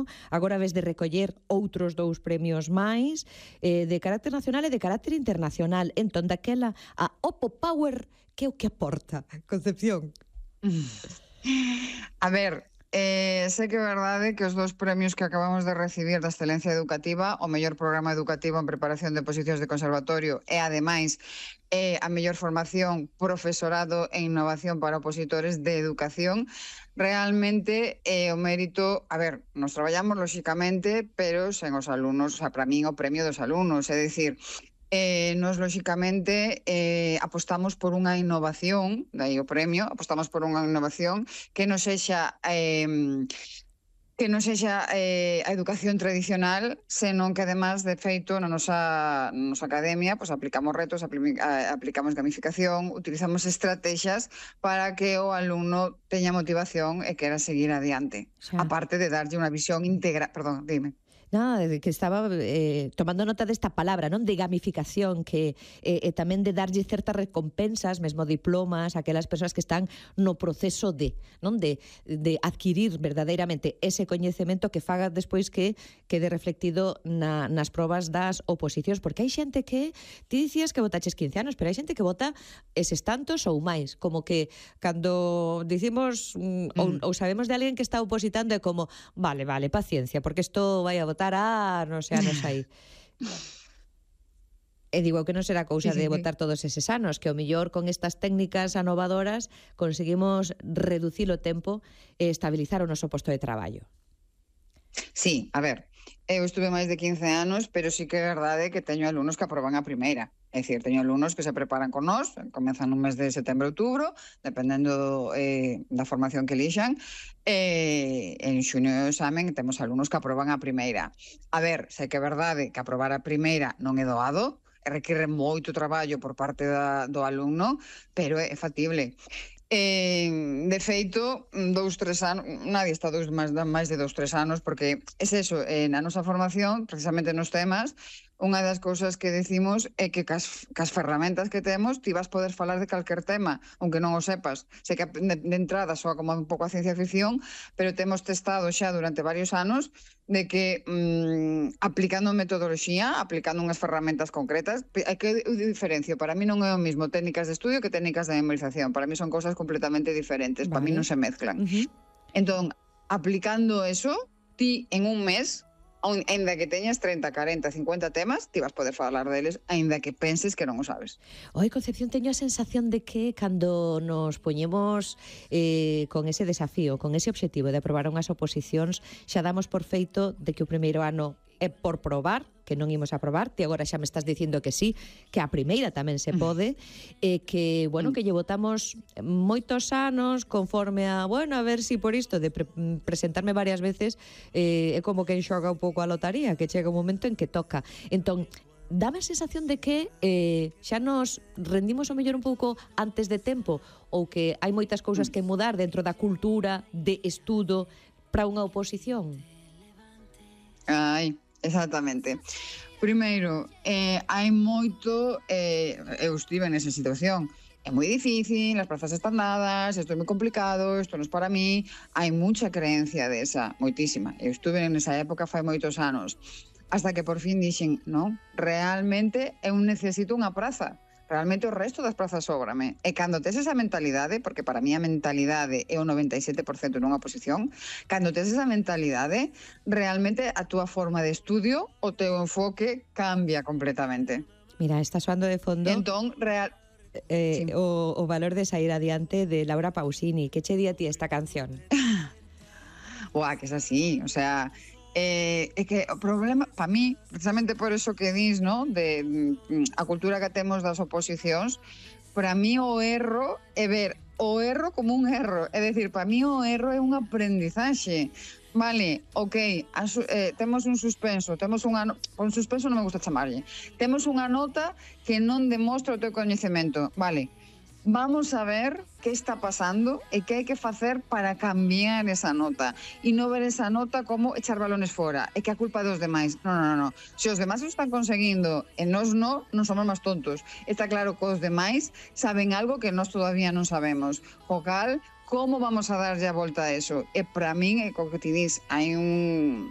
ano, agora ves de recoller outros 2 premios máis, de carácter nacional e de carácter internacional. Entón, daquela, a Oppo Power, que é o que aporta, Concepción? A ver, sei que é verdade que os 2 premios que acabamos de recibir da Excelencia Educativa, o mellor programa educativo en preparación de oposicións de conservatorio e, ademais, a mellor formación, profesorado e innovación para opositores de educación, realmente o mérito, a ver, nos traballamos lóxicamente, pero sen os alumnos, o sea, para min o premio dos alumnos, é dicir, nos, lóxicamente, apostamos por unha innovación, dai o premio, apostamos por unha innovación que non sexa a educación tradicional, senón que, además, de feito, na nosa academia, pues, aplicamos retos, aplicamos gamificación, utilizamos estrategias para que o alumno teña motivación e quera seguir adiante. Aparte de darlle unha visión integral. Perdón, dime. Nada, que estaba tomando nota desta palabra, non, de gamificación, que tamén de darlle certas recompensas, mesmo diplomas, a aquelas persoas que están no proceso de, non, de adquirir verdadeiramente ese coñecemento que faga despois que quede reflectido nas probas das oposicións, porque hai xente que, ti dicías que votaches 15 anos, pero hai xente que vota eses tantos ou máis, como que cando dicimos ou sabemos de alguén que está opositando é como, vale, paciencia, porque isto vai a votar non sei anos aí. E digo que non será cousa de votar todos eses anos, que o mellor con estas técnicas anovadoras conseguimos reducir o tempo e estabilizar o noso posto de traballo. Sí, a ver, eu estuve máis de 15 anos, pero sí que é verdade que teño alumnos que aproban a primeira. É dicir, teño alumnos que se preparan con nós, comezan no mes de setembro, outubro, dependendo da formación que elixan, en xuño do examen temos alumnos que aproban a primeira. A ver, sei que é verdade que aprobar a primeira non é doado, require moito traballo por parte do alumno, pero é factible. De feito, 2-3 anos, nadie está máis de 2-3 anos, porque é eso, na nosa formación, precisamente nos temas, unha das cousas que decimos é que cas ferramentas que temos ti vas poder falar de calquer tema, aunque non o sepas. Sei que de entrada soa como un pouco a ciencia ficción, pero temos testado xa durante varios anos de que aplicando metodoloxía, aplicando unhas ferramentas concretas, hai que diferencio. Para mí non é o mismo técnicas de estudio que técnicas de memorización. Para mí son cousas completamente diferentes. Para mí non se mezclan. Entón, aplicando eso, ti en un mes, ainda que teñas 30, 40, 50 temas, ti vas poder falar deles, ainda que penses que non o sabes. Oi, Concepción, teño a sensación de que cando nos poñemos con ese desafío, con ese obxectivo de aprobar unhas oposicións, xa damos por feito de que o primeiro ano é por probar, que non imos a probar, ti agora xa me estás dicindo que sí, que a primeira tamén se pode, que, bueno, que lle votamos moitos anos conforme a, bueno, a ver si por isto de presentarme varias veces é como que xoga un pouco a lotaría, que chega un momento en que toca. Entón, dame a sensación de que xa nos rendimos o mellor un pouco antes de tempo, ou que hai moitas cousas que mudar dentro da cultura de estudo para unha oposición? Exactamente. Primeiro, hai moito, eu estive nesa situación, é moi difícil, as prazas están dadas, isto é moi complicado, isto non é para mí, hai mucha creencia desa, moitísima. Eu estuve nesa época fai moitos anos, hasta que por fin dixen, non, realmente eu necesito unha praza. Realmente o resto das prazas sóbrame. E cando tes esa mentalidade, porque para mí a mentalidade é o 97% nunha posición, cando tes esa mentalidade, realmente a túa forma de estudio, o teu enfoque cambia completamente. Mira, está soando de fondo entón, sí, o valor de sair adiante de Laura Pausini. Que che di a ti esta canción? Buah, que es así, o sea... é que o problema, para mí, precisamente por eso que dis, ¿no? De a cultura que temos das oposicións, para mí o erro é ver o erro como un erro, é dicir, para mí o erro é un aprendizaxe. Vale, ok, temos un suspenso, un suspenso non me gusta chamarlle, temos unha nota que non demostra o teu coñecemento, vale. Vamos a ver que está pasando e que hai que facer para cambiar esa nota e non ver esa nota como echar balones fora e que a culpa dos demais. Non. Se os demais o están conseguindo e nós non somos máis tontos. Está claro que os demais saben algo que nós todavía non sabemos. O cal, como vamos a darlle a volta a eso? E para min, co que ti dis, hai un